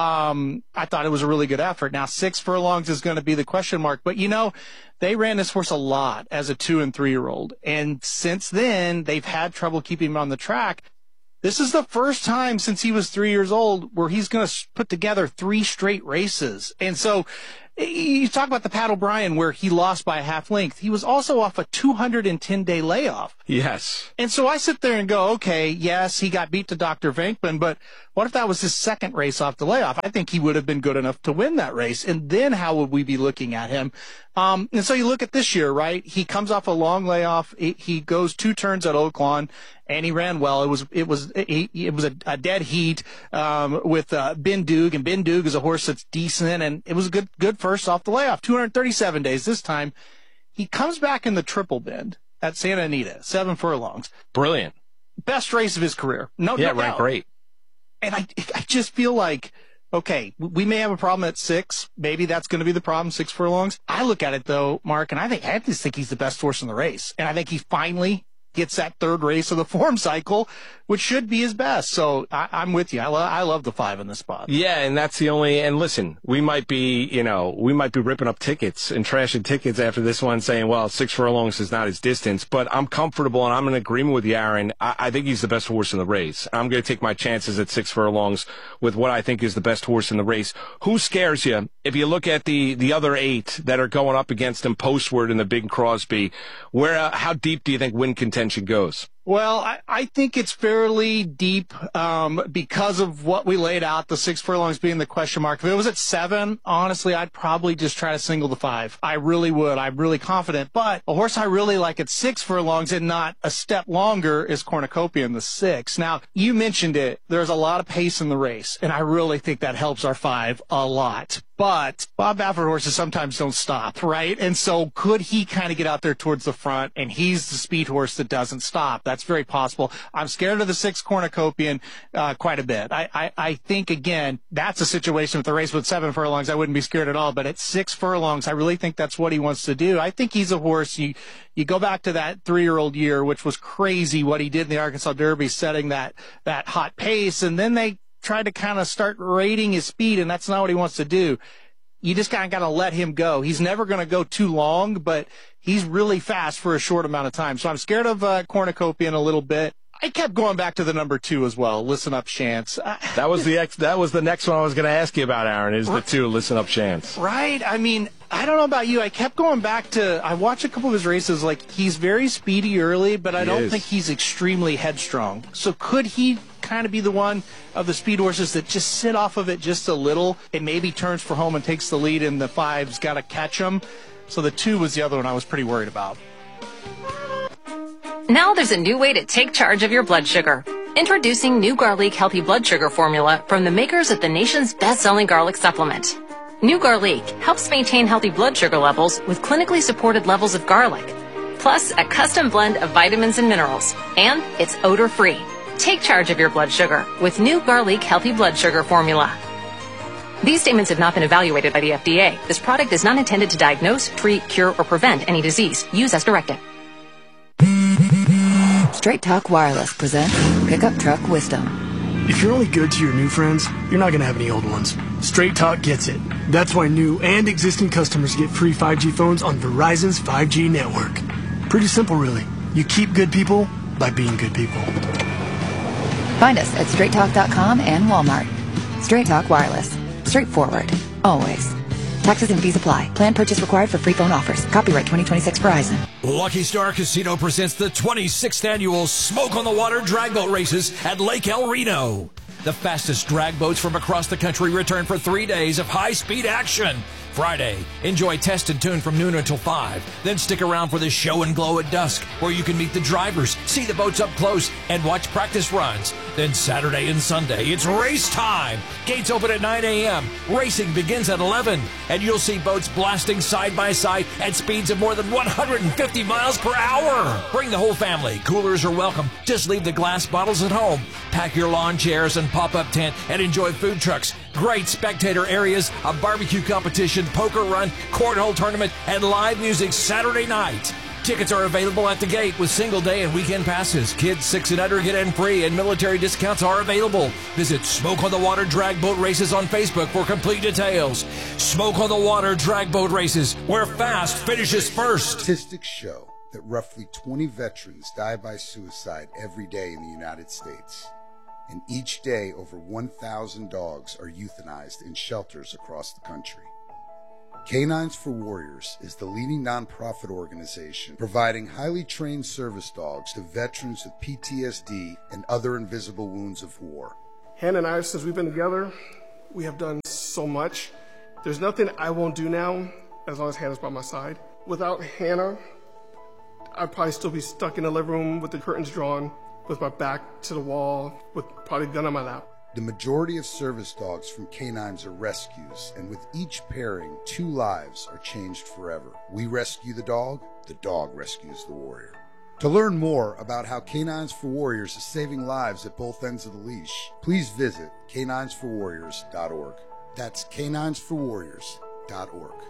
I thought it was a really good effort. Now, 6 furlongs is going to be the question mark. But, they ran this horse a lot as a 2- and 3-year-old. And since then, they've had trouble keeping him on the track. This is the first time since he was 3 years old where he's going to put together 3 straight races. And so you talk about the Pat O'Brien where he lost by a half length. He was also off a 210-day layoff. Yes. And so I sit there and go, okay, yes, he got beat to Dr. Venkman, but what if that was his second race off the layoff? I think he would have been good enough to win that race. And then how would we be looking at him? And so you look at this year, right? He comes off a long layoff. He goes 2 turns at Oaklawn, and he ran well. It was a dead heat with Ben Doog, and Ben Doog is a horse that's decent, and it was a good first off the layoff. 237 days this time. He comes back in the Triple Bend at Santa Anita, 7 furlongs. Brilliant. Best race of his career. No doubt. Ran great. And I just feel like, okay, we may have a problem at 6. Maybe that's going to be the problem, 6 furlongs. I look at it, though, Mark, and I just think he's the best horse in the race. And I think he finally gets that 3rd race of the form cycle, which should be his best. So I'm with you. I love the 5 in this spot. Yeah, and that's the only. And listen, we might be ripping up tickets and trashing tickets after this one, saying, well, 6 furlongs is not his distance. But I'm comfortable, and I'm in agreement with you, Aaron. I think he's the best horse in the race. I'm going to take my chances at 6 furlongs with what I think is the best horse in the race. Who scares you? If you look at the other 8 that are going up against him postward in the Bing Crosby, how deep do you think win contention goes? Well, I think it's fairly deep because of what we laid out, the 6 furlongs being the question mark. If it was at 7, honestly, I'd probably just try to single the 5. I really would. I'm really confident. But a horse I really like at 6 furlongs and not a step longer is Cornucopia in the 6. Now, you mentioned it. There's a lot of pace in the race, and I really think that helps our 5 a lot. But Bob Baffert horses sometimes don't stop, right? And so could he kind of get out there towards the front, and he's the speed horse that doesn't stop? That's very possible. I'm scared of the 6 Cornucopian quite a bit. I think, again, that's a situation with the race with 7 furlongs. I wouldn't be scared at all. But at 6 furlongs, I really think that's what he wants to do. I think he's a horse. You go back to that 3-year-old year, which was crazy what he did in the Arkansas Derby, setting that hot pace, and then they tried to kind of start rating his speed, and that's not what he wants to do. You just kind of got to let him go. He's never going to go too long, but he's really fast for a short amount of time. So I'm scared of Cornucopian a little bit. I kept going back to the number 2 as well. Listen Up Chance. That was the next one I was going to ask you about, Aaron, is the 2, Listen Up Chance. Right. I mean, I don't know about you. I kept going back to, I watched a couple of his races. Like, he's very speedy early, but I don't think he's extremely headstrong. So could he kind of be the one of the speed horses that just sit off of it just a little and maybe turns for home and takes the lead, and the 5's got to catch him? So the 2 was the other one I was pretty worried about. Now there's a new way to take charge of your blood sugar. Introducing New Garlic Healthy Blood Sugar Formula from the makers of the nation's best-selling garlic supplement. New Garlic helps maintain healthy blood sugar levels with clinically supported levels of garlic, plus a custom blend of vitamins and minerals, and it's odor-free. Take charge of your blood sugar with New Garlic Healthy Blood Sugar Formula. These statements have not been evaluated by the FDA. This product is not intended to diagnose, treat, cure, or prevent any disease. Use as directed. Straight Talk Wireless presents Pickup Truck Wisdom. If you're only good to your new friends, you're not going to have any old ones. Straight Talk gets it. That's why new and existing customers get free 5G phones on Verizon's 5G network. Pretty simple, really. You keep good people by being good people. Find us at straighttalk.com and Walmart. Straight Talk Wireless. Straightforward. Always. Taxes and fees apply. Plan purchase required for free phone offers. Copyright 2026 Verizon. Lucky Star Casino presents the 26th annual Smoke on the Water drag boat races at Lake El Reno. The fastest drag boats from across the country return for 3 days of high-speed action. Friday, enjoy Test and Tune from noon until 5. Then stick around for the Show and Glow at dusk, where you can meet the drivers, see the boats up close, and watch practice runs. Then Saturday and Sunday, it's race time. Gates open at 9 a.m. Racing begins at 11, and you'll see boats blasting side by side at speeds of more than 150 miles per hour. Bring the whole family. Coolers are welcome. Just leave the glass bottles at home. Pack your lawn chairs and pop-up tent and enjoy food trucks, great spectator areas, a barbecue competition, poker run, cornhole tournament, and live music Saturday night. Tickets are available at the gate with single day and weekend passes. Kids 6 and under get in free, and military discounts are available. Visit Smoke on the Water Drag Boat Races on Facebook for complete details. Smoke on the Water Drag Boat Races, where fast finishes first. Statistics show that roughly 20 veterans die by suicide every day in the United States. And each day, over 1,000 dogs are euthanized in shelters across the country. Canines for Warriors is the leading nonprofit organization providing highly trained service dogs to veterans with PTSD and other invisible wounds of war. Hannah and I, since we've been together, we have done so much. There's nothing I won't do now as long as Hannah's by my side. Without Hannah, I'd probably still be stuck in the living room with the curtains drawn, with my back to the wall, with probably a gun on my lap. The majority of service dogs from canines are rescues, and with each pairing, 2 lives are changed forever. We rescue the dog rescues the warrior. To learn more about how Canines for Warriors is saving lives at both ends of the leash, please visit caninesforwarriors.org. That's caninesforwarriors.org.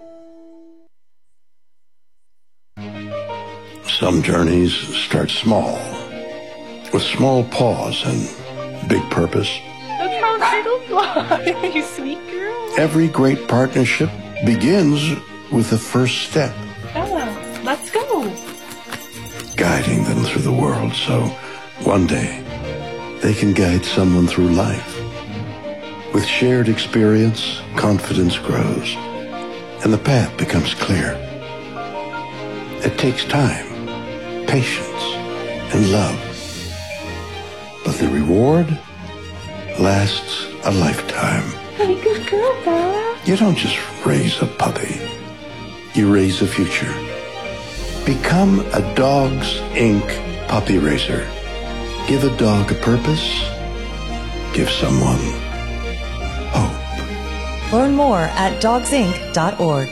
Some journeys start small, with small pause and big purpose. Look how little fly, you sweet girl. Every great partnership begins with the first step. Bella, let's go. Guiding them through the world so one day they can guide someone through life. With shared experience, confidence grows, and the path becomes clear. It takes time, patience, and love. But the reward lasts a lifetime. Hey, good girl, Bella. You don't just raise a puppy. You raise a future. Become a Dogs Inc. puppy raiser. Give a dog a purpose. Give someone hope. Learn more at dogsinc.org.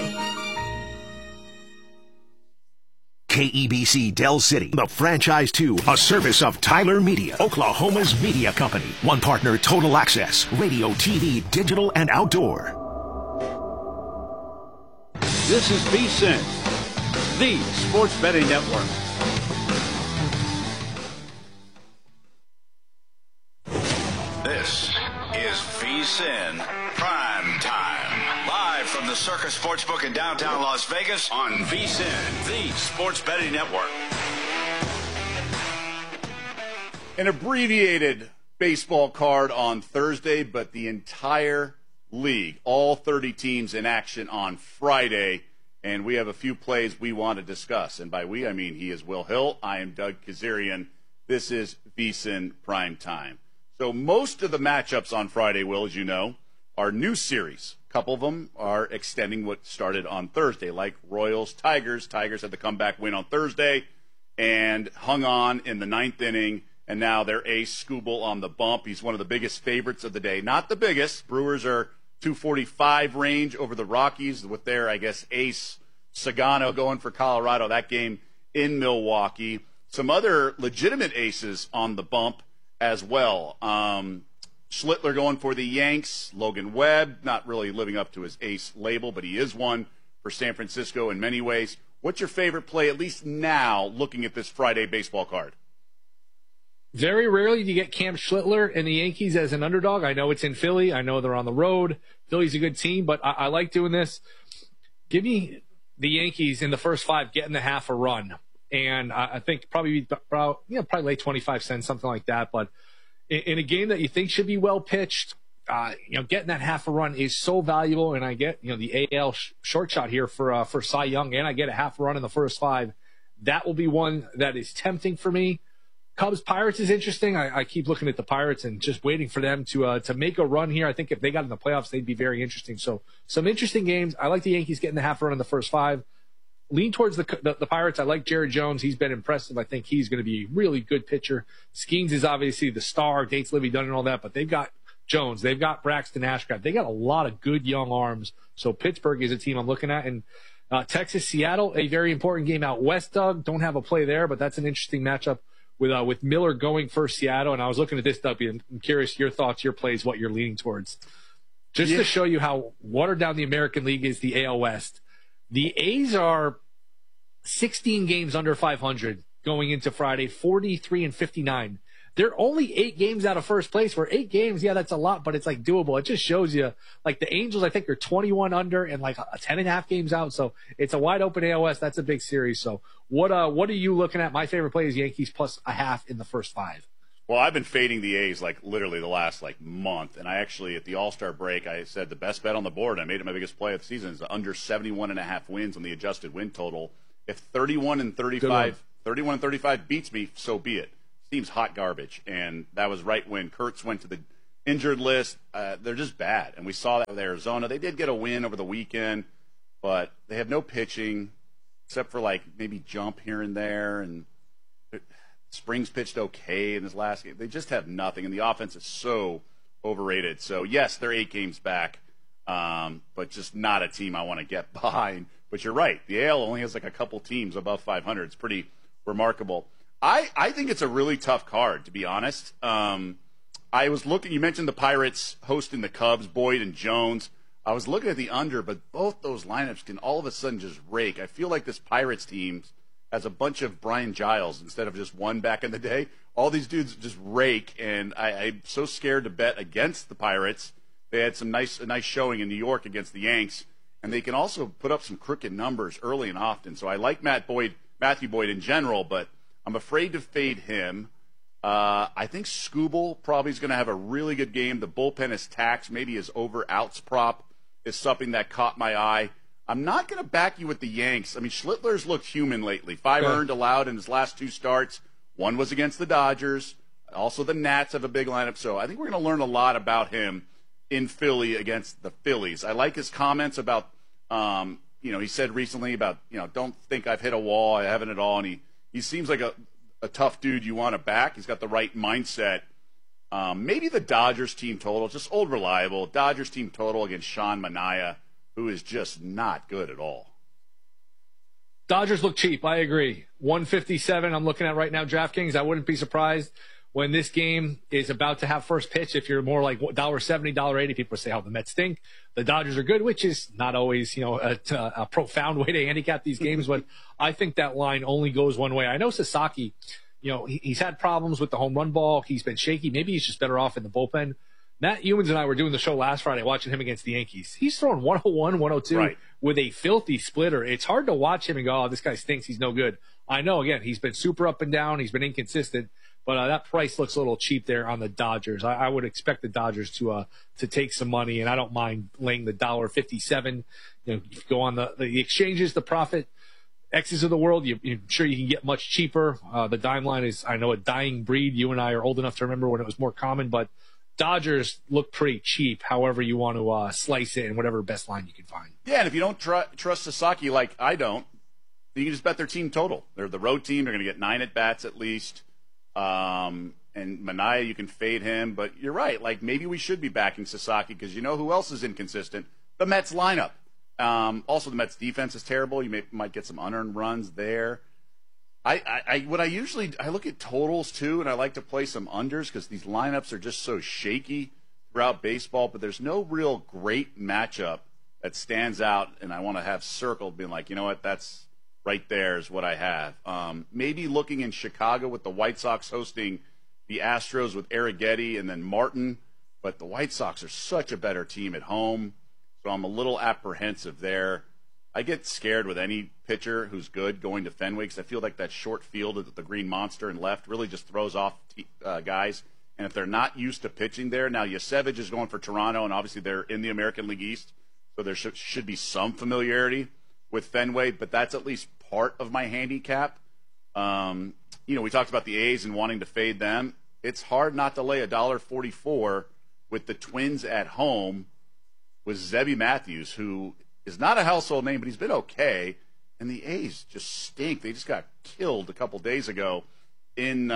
KEBC Del City, the Franchise 2, a service of Tyler Media, Oklahoma's media company. One partner, Total Access, radio, TV, digital, and outdoor. This is VSiN, the Sports Betting Network. This is VSiN Prime Time. Live from the Circus Sportsbook in downtown Las Vegas on VSiN, the Sports Betting Network. An abbreviated baseball card on Thursday, but the entire league, all 30 teams in action on Friday. And we have a few plays we want to discuss. And by we, I mean he is Will Hill. I am Doug Kazarian. This is VSiN Prime Time. So most of the matchups on Friday, Will, as you know, are new series. A couple of them are extending what started on Thursday, like Royals-Tigers. Tigers had the comeback win on Thursday and hung on in the 9th inning, and now their ace, Skubal, on the bump. He's one of the biggest favorites of the day. Not the biggest. Brewers are 245 range over the Rockies with their, I guess, ace, Sagano, going for Colorado. That game in Milwaukee. Some other legitimate aces on the bump as well. Schlittler going for the Yanks. Logan Webb, not really living up to his ace label, but he is one for San Francisco in many ways. What's your favorite play, at least now, looking at this Friday baseball card? Very rarely do you get Cam Schlittler and the Yankees as an underdog. I know it's in Philly. I know they're on the road. Philly's a good team, but I like doing this. Give me the Yankees in the first 5 getting the half a run. And I think probably lay 25 cents, something like that. But in a game that you think should be well pitched, getting that half a run is so valuable. And I get, the AL short shot here for Cy Young, and I get a half a run in the first 5. That will be one that is tempting for me. Cubs Pirates is interesting. I keep looking at the Pirates and just waiting for them to make a run here. I think if they got in the playoffs, they'd be very interesting. So some interesting games. I like the Yankees getting the half run in the first 5. Lean towards the Pirates. I like Jared Jones. He's been impressive. I think he's going to be a really good pitcher. Skeens is obviously the star. Dates Livy Dunn and all that, but they've got Jones. They've got Braxton Ashcraft. They got a lot of good young arms. So Pittsburgh is a team I'm looking at. And Texas, Seattle, a very important game out west, Doug. Don't have a play there, but that's an interesting matchup with Miller going for Seattle. And I was looking at this, W, and I'm curious your thoughts, your plays, what you're leaning towards. Just to show you how watered down the American League is, the AL West. The A's are 16 games under 500 going into Friday, 43-59. They're only 8 games out of first place. For 8 games, yeah, that's a lot, but it's like doable. It just shows you, like the Angels, I think they're 21 under and like 10.5 games out. So it's a wide open AL West. That's a big series. So what are you looking at? My favorite play is Yankees plus a half in the first 5. Well, I've been fading the A's like literally the last like month, and I actually at the All-Star break I said the best bet on the board. I made it my biggest play of the season is under 71.5 wins on the adjusted win total. If 31 and 35 beats me, so be it. Seems hot garbage, and that was right when Kurtz went to the injured list. They're just bad, and we saw that with Arizona. They did get a win over the weekend, but they have no pitching except for like maybe Jump here and there, and Springs pitched okay in his last game. They just have nothing, and the offense is so overrated. So, yes, they're 8 games back, but just not a team I want to get behind. But you're right. The AL only has like a couple teams above 500. It's pretty remarkable. I think it's a really tough card, to be honest. I was looking – you mentioned the Pirates hosting the Cubs, Boyd and Jones. I was looking at the under, but both those lineups can all of a sudden just rake. I feel like this Pirates team – as a bunch of Brian Giles instead of just one back in the day. All these dudes just rake, and I'm so scared to bet against the Pirates. They had a nice showing in New York against the Yanks, and they can also put up some crooked numbers early and often. So I like Matthew Boyd in general, but I'm afraid to fade him. I think Skubal probably is going to have a really good game. The bullpen is taxed. Maybe his over-outs prop is something that caught my eye. I'm not going to back you with the Yanks. I mean, Schlittler's looked human lately. 5 earned allowed in his last 2 starts. 1 was against the Dodgers. Also, the Nats have a big lineup. So I think we're going to learn a lot about him in Philly against the Phillies. I like his comments about, he said recently about, don't think I've hit a wall. I haven't at all. And he seems like a tough dude you want to back. He's got the right mindset. Maybe the Dodgers team total, just old reliable. Dodgers team total against Sean Manaea, who is just not good at all. Dodgers look cheap. I agree. 157 I'm looking at right now, DraftKings. I wouldn't be surprised when this game is about to have first pitch. If you're more like $1.70, $1.80, people say, oh, the Mets stink. The Dodgers are good, which is not always, a profound way to handicap these games. But I think that line only goes one way. I know Sasaki, he's had problems with the home run ball. He's been shaky. Maybe he's just better off in the bullpen. Matt Humans and I were doing the show last Friday watching him against the Yankees. He's throwing 101, 102 with a filthy splitter. It's hard to watch him and go, oh, this guy stinks. He's no good. I know, again, he's been super up and down. He's been inconsistent. But that price looks a little cheap there on the Dodgers. I would expect the Dodgers to take some money, and I don't mind laying the $1.57. You go on the exchanges, the profit X's of the world. You're sure you can get much cheaper. The dime line is, I know, a dying breed. You and I are old enough to remember when it was more common, but Dodgers look pretty cheap, however you want to slice it, and whatever best line you can find. Yeah, and if you don't trust Sasaki like I don't, you can just bet their team total. They're the road team. They're going to get 9 at-bats at least. And Manaea, you can fade him. But you're right. Like, maybe we should be backing Sasaki because you know who else is inconsistent? The Mets lineup. Also, the Mets defense is terrible. You might get some unearned runs there. I look at totals too, and I like to play some unders because these lineups are just so shaky throughout baseball. But there's no real great matchup that stands out, and I want to have circled, being like, you know what, that's right there is what I have. Maybe looking in Chicago with the White Sox hosting the Astros with Arrighetti and then Martin, but the White Sox are such a better team at home, so I'm a little apprehensive there. I get scared with any pitcher who's good going to Fenway because I feel like that short field of the Green Monster and left really just throws off guys. And if they're not used to pitching there, now Yasevich is going for Toronto, and obviously they're in the American League East, so there should be some familiarity with Fenway, but that's at least part of my handicap. We talked about the A's and wanting to fade them. It's hard not to lay $1.44 with the Twins at home with Zebby Matthews, who is not a household name, but he's been okay. And the A's just stink. They just got killed a couple days ago in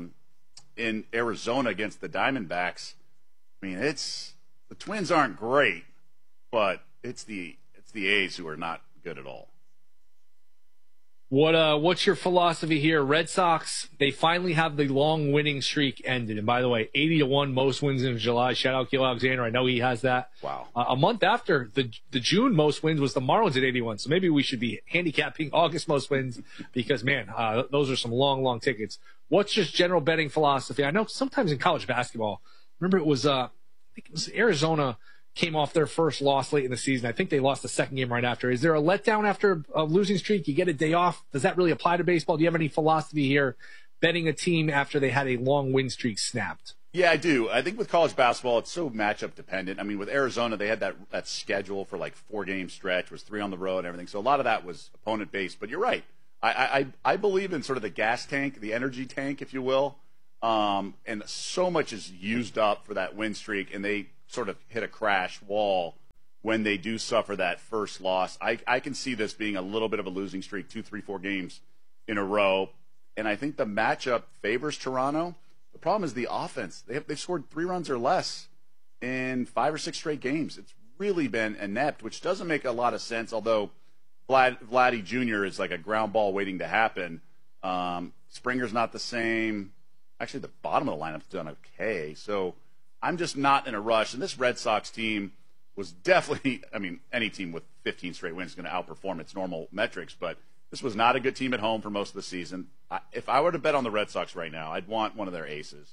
Arizona against the Diamondbacks. I mean, the Twins aren't great, but it's the A's who are not good at all. What's your philosophy here? Red Sox, they finally have the long winning streak ended. And by the way, 80-1 most wins in July. Shout out Gil Alexander. I know he has that. Wow. A month after the June most wins was the Marlins at 81. So maybe we should be handicapping August most wins because, man, those are some long tickets. What's just general betting philosophy? I know sometimes in college basketball, remember it was, I think it was Arizona came off their first loss late in the season. I think they lost the second game right after. Is there a letdown after a losing streak? You get a day off. Does that really apply to baseball? Do you have any philosophy here betting a team after they had a long win streak snapped? Yeah, I do. I think with college basketball, it's so matchup dependent. I mean, with Arizona, they had that schedule for like 4-game stretch. It was 3 on the road and everything. So a lot of that was opponent based. But you're right. I believe in sort of the gas tank, the energy tank, if you will. And so much is used up for that win streak, and they sort of hit a crash wall when they do suffer that first loss. I can see this being a little bit of a losing streak, 2, 3, 4 games in a row. And I think the matchup favors Toronto. The problem is the offense. They've scored 3 runs or less in 5 or 6 straight games. It's really been inept, which doesn't make a lot of sense, although Vladdy Jr. is like a ground ball waiting to happen. Springer's not the same. Actually, the bottom of the lineup's done okay. So I'm just not in a rush. And this Red Sox team was definitely, I mean, any team with 15 straight wins is going to outperform its normal metrics. But this was not a good team at home for most of the season. If I were to bet on the Red Sox right now, I'd want one of their aces.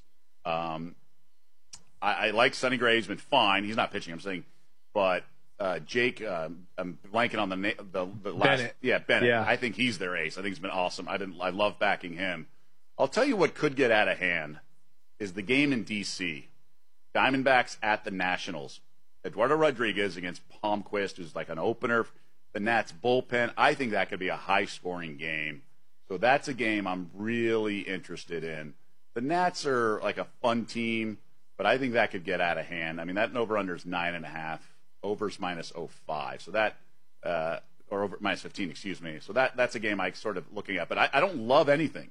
I like Sonny Gray. He's been fine. He's not pitching, I'm saying. But Jake, I'm blanking on the last. Bennett. Yeah, Bennett. Yeah. I think he's their ace. I think he's been awesome. I love backing him. I'll tell you what could get out of hand is the game in D.C. Diamondbacks at the Nationals. Eduardo Rodriguez against Palmquist, who's like an opener. The Nats bullpen. I think that could be a high-scoring game. So that's a game I'm really interested in. The Nats are like a fun team, but I think that could get out of hand. I mean, that over-under is 9.5. Over's minus 0.5. So that, or over minus 15, excuse me. So that's a game I'm sort of looking at. But I don't love anything.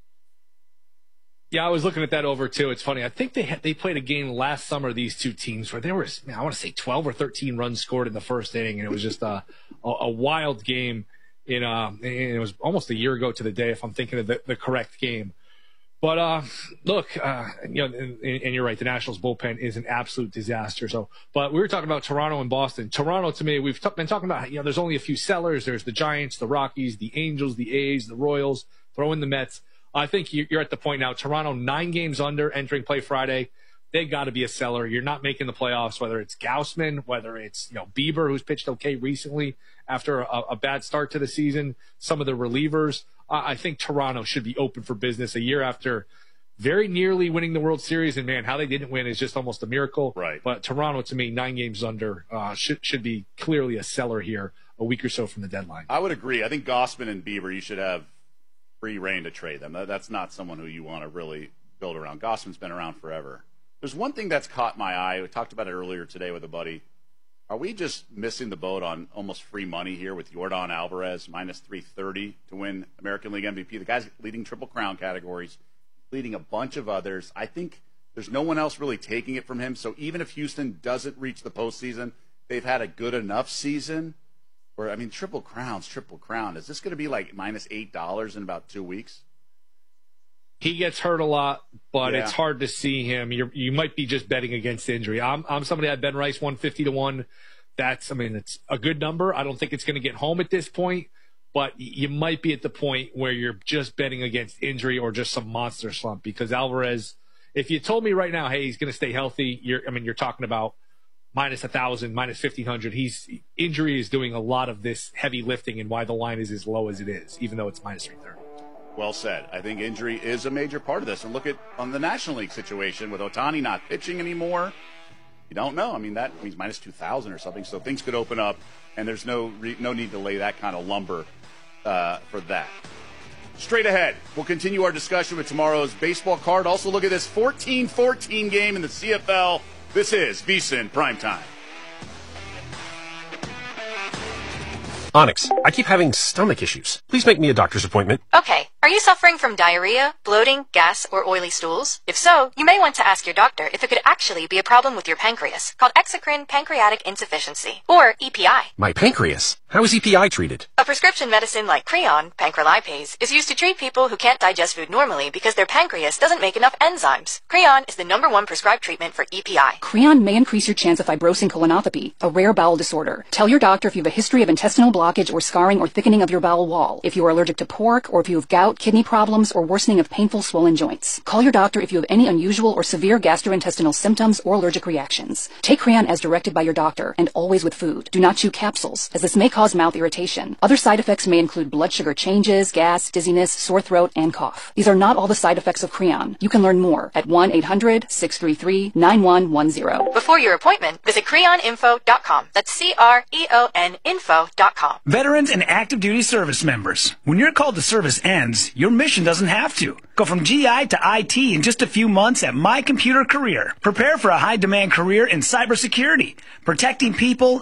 Yeah, I was looking at that over, too. It's funny. I think they played a game last summer, these two teams, where there was, I want to say 12 or 13 runs scored in the first inning, and it was just a wild game. And it was almost a year ago to the day, if I'm thinking of the correct game. But look, and you're right, the Nationals bullpen is an absolute disaster. But we were talking about Toronto and Boston. Toronto, to me, we've been talking about, there's only a few sellers. There's the Giants, the Rockies, the Angels, the A's, the Royals, throw in the Mets. I think you're at the point now. Toronto 9 games under entering play Friday. They got to be a seller. You're not making the playoffs, whether it's Gausman, whether it's Bieber, who's pitched okay recently after a bad start to the season. Some of the relievers. I think Toronto should be open for business a year after very nearly winning the World Series. And man, how they didn't win is just almost a miracle. Right. But Toronto, to me, 9 games under should be clearly a seller here a week or so from the deadline. I would agree. I think Gausman and Bieber, you should have free reign to trade them. That's not someone who you want to really build around. Gossman's been around forever. There's one thing that's caught my eye. We talked about it earlier today with a buddy. Are we just missing the boat on almost free money here with Yordan Alvarez minus 330 to win American League MVP? The guy's leading Triple Crown categories, leading a bunch of others. I think there's no one else really taking it from him. So even if Houston doesn't reach the postseason, they've had a good enough season. Triple Crown. Is this going to be like minus $8 in about 2 weeks? He gets hurt a lot, but it's hard to see him. You might be just betting against injury. I'm somebody I Ben Rice 150-1. It's a good number. I don't think it's going to get home at this point, but you might be at the point where you're just betting against injury or just some monster slump because Alvarez, if you told me right now, hey, he's going to stay healthy, you're talking about minus 1,000, minus 1,500. Injury is doing a lot of this heavy lifting and why the line is as low as it is, even though it's minus 330. Well said. I think injury is a major part of this. And look at on the National League situation with Ohtani not pitching anymore. You don't know. That means minus 2,000 or something. So things could open up, and there's no need to lay that kind of lumber for that. Straight ahead, we'll continue our discussion with tomorrow's baseball card. Also look at this 14-14 game in the CFL. This is VSiN Primetime. Onyx, I keep having stomach issues. Please make me a doctor's appointment. Okay, Are you suffering from diarrhea, bloating, gas, or oily stools? If so, you may want to ask your doctor if it could actually be a problem with your pancreas, called exocrine pancreatic insufficiency, or EPI. My pancreas? How is EPI treated? A prescription medicine like Creon, pancrelipase, is used to treat people who can't digest food normally because their pancreas doesn't make enough enzymes. Creon is the #1 prescribed treatment for EPI. Creon may increase your chance of fibrosing colonopathy, a rare bowel disorder. Tell your doctor if you have a history of intestinal blockage or scarring or thickening of your bowel wall, if you are allergic to pork, or if you have gout, kidney problems, or worsening of painful swollen joints. Call your doctor if you have any unusual or severe gastrointestinal symptoms or allergic reactions. Take Creon as directed by your doctor, and always with food. Do not chew capsules, as this may cause mouth irritation. Other side effects may include blood sugar changes, gas, dizziness, sore throat, and cough. These are not all the side effects of Creon. You can learn more at 1-800-633-9110. Before your appointment, visit creoninfo.com. That's CREON info.com. Veterans and active duty service members, when your call to service ends, your mission doesn't have to. Go from GI to IT in just a few months at My Computer Career. Prepare for a high-demand career in cybersecurity, protecting people,